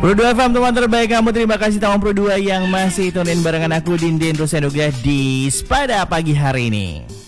Pro 2 FM teman terbaik kamu, terima kasih teman Pro 2 yang masih tunin barengan aku Dindin Rusenuga di pada pagi hari ini.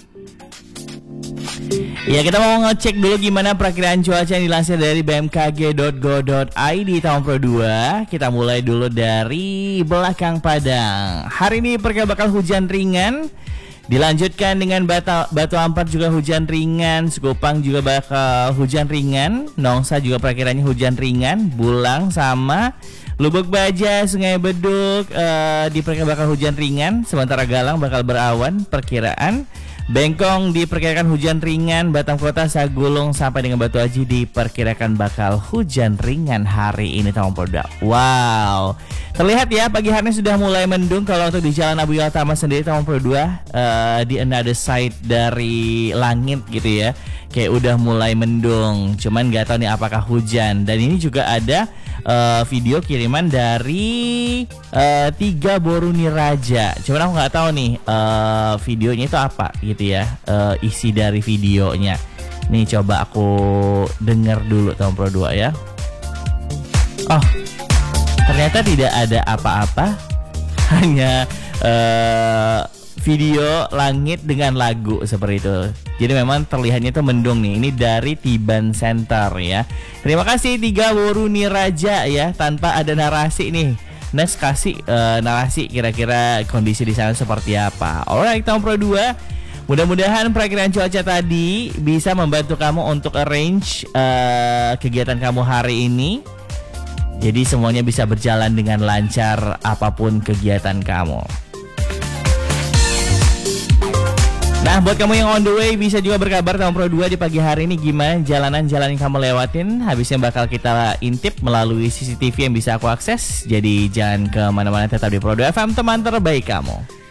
Ya, kita mau ngecek dulu gimana perakiraan cuaca yang dilansir dari bmkg.go.id tahun Pro 2. Kita mulai dulu dari belakang Padang. Hari ini bakal hujan ringan. Dilanjutkan dengan Batu Ampar juga hujan ringan, Sekupang juga bakal hujan ringan, Nongsa juga perakiranya hujan ringan, Bulang sama Lubuk Baja, Sungai Beduk diperkirakan bakal hujan ringan, sementara Galang bakal berawan perkiraan. Bengkong diperkirakan hujan ringan, Batam Kota, Sagulung sampai dengan Batu Aji diperkirakan bakal hujan ringan hari ini tahun Produk. Wow, terlihat ya pagi hari ini sudah mulai mendung. Kalau untuk di Jalan Abu Yatama sendiri tahun Produk di another side dari langit gitu ya, kayak udah mulai mendung. Cuman nggak tahu nih apakah hujan. Dan ini juga ada video kiriman dari Tiga Boruni Raja. Cuman aku nggak tahu nih videonya itu apa gitu ya, isi dari videonya. Nih coba aku denger dulu tahun Pro 2 ya. Oh, ternyata tidak ada apa-apa, hanya video langit dengan lagu seperti itu. Jadi memang terlihatnya itu mendung nih. Ini dari Tiban Center ya. Terima kasih Tiga Boruni Raja ya, tanpa ada narasi nih. Next kasih narasi kira-kira kondisi di sana seperti apa. Alright, tahun Pro 2. Mudah-mudahan perakiraan cuaca tadi bisa membantu kamu untuk arrange kegiatan kamu hari ini. Jadi semuanya bisa berjalan dengan lancar apapun kegiatan kamu. Nah, buat kamu yang on the way bisa juga berkabar tahun Pro 2 di pagi hari ini gimana jalanan-jalan yang kamu lewatin. Habisnya bakal kita intip melalui CCTV yang bisa aku akses. Jadi jangan kemana-mana, tetap di Pro 2 FM teman terbaik kamu.